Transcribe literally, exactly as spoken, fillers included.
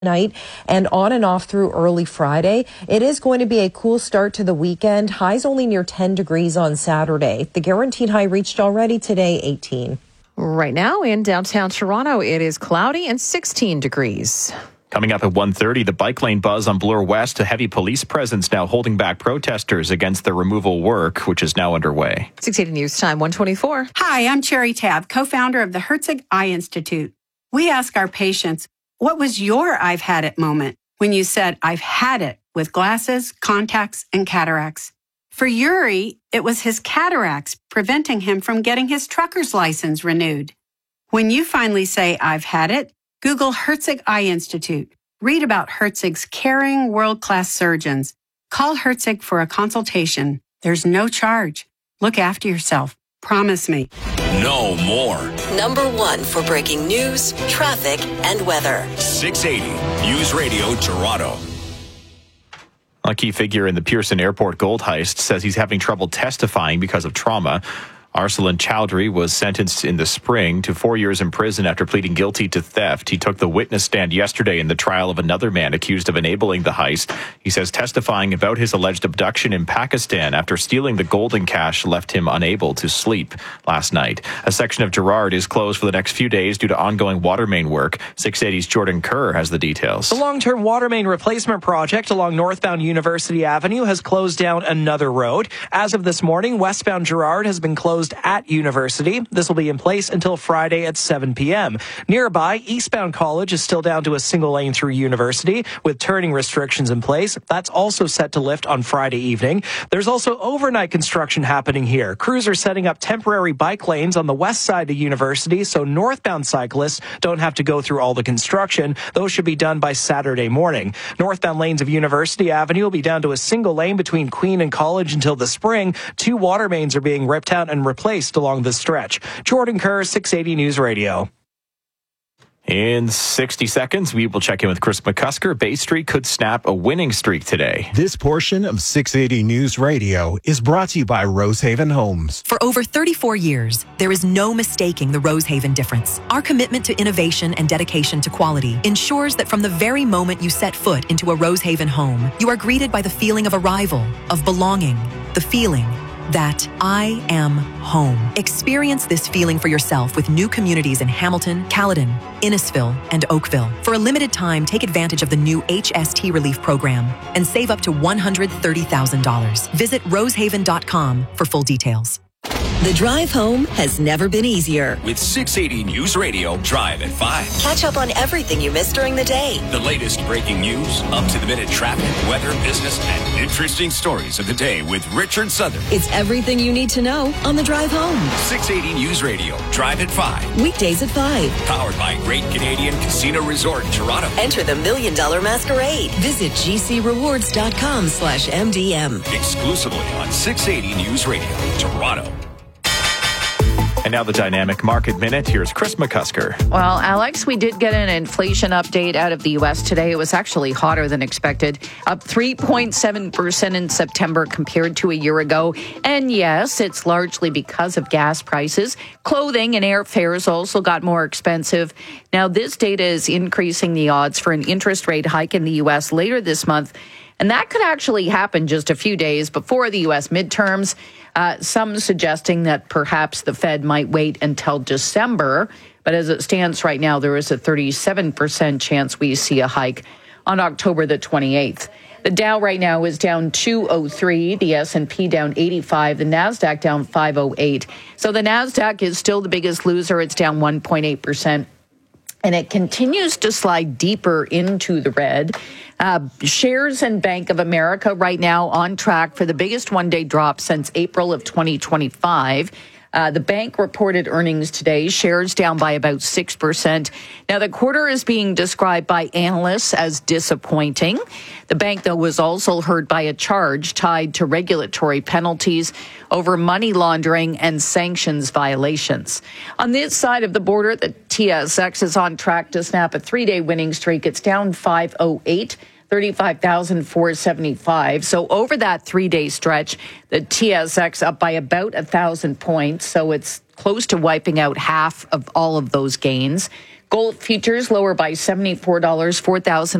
night and on and off through early Friday. It is going to be a cool start to the weekend. Highs only near ten degrees on Saturday. The guaranteed high reached already today, eighteen. Right now in downtown Toronto, it is cloudy and sixteen degrees. Coming up at one thirty, the bike lane buzz on Bloor West, a heavy police presence now holding back protesters against the removal work, which is now underway. six eighty News Time, one twenty-four. Hi, I'm Cherry Tab, co-founder of the Herzig Eye Institute. We ask our patients, what was your I've had it moment when you said, I've had it with glasses, contacts, and cataracts? For Yuri, it was his cataracts preventing him from getting his trucker's license renewed. When you finally say, I've had it, Google Herzig Eye Institute. Read about Herzig's caring, world-class surgeons. Call Herzig for a consultation. There's no charge. Look after yourself. Promise me. Know more. Number one for breaking news, traffic, and weather. six eighty News Radio Toronto. A key figure in the Pearson Airport gold heist says he's having trouble testifying because of trauma. Arsalan Chowdhury was sentenced in the spring to four years in prison after pleading guilty to theft. He took the witness stand yesterday in the trial of another man accused of enabling the heist. He says testifying about his alleged abduction in Pakistan after stealing the golden cash left him unable to sleep last night. A section of Gerrard is closed for the next few days due to ongoing water main work. six eighty's Jordan Kerr has the details. The long-term water main replacement project along northbound University Avenue has closed down another road. As of this morning, westbound Gerrard has been closed at University. This will be in place until Friday at seven p.m. Nearby, eastbound College is still down to a single lane through University with turning restrictions in place. That's also set to lift on Friday evening. There's also overnight construction happening here. Crews are setting up temporary bike lanes on the west side of University so northbound cyclists don't have to go through all the construction. Those should be done by Saturday morning. Northbound lanes of University Avenue will be down to a single lane between Queen and College until the spring. Two water mains are being ripped out and replaced along this stretch. Jordan Kerr, six eighty News Radio. In sixty seconds, we will check in with Chris McCusker. Bay Street could snap a winning streak today. This portion of six eighty News Radio is brought to you by Rosehaven Homes. For over thirty-four years, there is no mistaking the Rosehaven difference. Our commitment to innovation and dedication to quality ensures that from the very moment you set foot into a Rosehaven home, you are greeted by the feeling of arrival, of belonging, the feeling that I am home. Experience this feeling for yourself with new communities in Hamilton, Caledon, Innisfil, and Oakville. For a limited time, take advantage of the new H S T Relief Program and save up to one hundred thirty thousand dollars. Visit rosehaven dot com for full details. The drive home has never been easier. With six eighty News Radio, Drive at five. Catch up on everything you missed during the day. The latest breaking news, up-to-the-minute traffic, weather, business, and interesting stories of the day with Richard Southern. It's everything you need to know on the drive home. six eighty News Radio, Drive at five. Weekdays at five. Powered by Great Canadian Casino Resort Toronto. Enter the Million Dollar Masquerade. Visit gcrewards.com slash MDM. Exclusively on six eighty News Radio, Toronto. And now the Dynamic Market Minute. Here's Chris McCusker. Well, Alex, we did get an inflation update out of the U S today. It was actually hotter than expected, up three point seven percent in September compared to a year ago. And yes, it's largely because of gas prices. Clothing and airfares also got more expensive. Now, this data is increasing the odds for an interest rate hike in the U S later this month. And that could actually happen just a few days before the U S midterms. Uh, some suggesting that perhaps the Fed might wait until December. But as it stands right now, there is a thirty-seven percent chance we see a hike on October the twenty-eighth. The Dow right now is down two oh three, the S and P down eighty-five, the NASDAQ down five oh eight. So the NASDAQ is still the biggest loser. It's down one point eight percent. And it continues to slide deeper into the red. Uh, shares in Bank of America right now on track for the biggest one-day drop since April of twenty twenty-five. Uh, the bank reported earnings today, shares down by about six percent. Now, the quarter is being described by analysts as disappointing. The bank, though, was also hurt by a charge tied to regulatory penalties over money laundering and sanctions violations. On this side of the border, the T S X is on track to snap a three-day winning streak. It's down five oh eight. thirty-five thousand four hundred seventy-five. So over that three-day stretch, the T S X up by about one thousand points. So it's close to wiping out half of all of those gains. Gold futures lower by seventy-four dollars, four thousand